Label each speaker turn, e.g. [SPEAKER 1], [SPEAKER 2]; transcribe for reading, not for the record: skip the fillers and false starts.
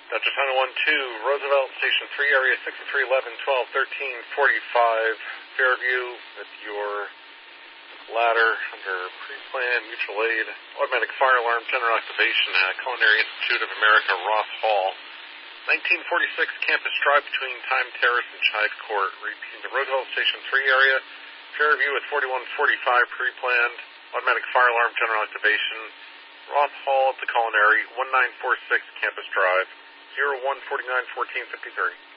[SPEAKER 1] Dr. China 1-2, Roosevelt, Station 3, Area 6 and 3, 11, 12, 13, 45, Fairview, with your ladder under pre-planned mutual aid, automatic fire alarm, general activation at Culinary Institute of America, Ross Hall, 1946 Campus Drive between Time Terrace and Chive Court. Repeating the Roosevelt Station 3 area, Fairview at 4145 pre-planned, automatic fire alarm, general activation, Ross Hall at the Culinary, 1946 Campus Drive, 0149 1453.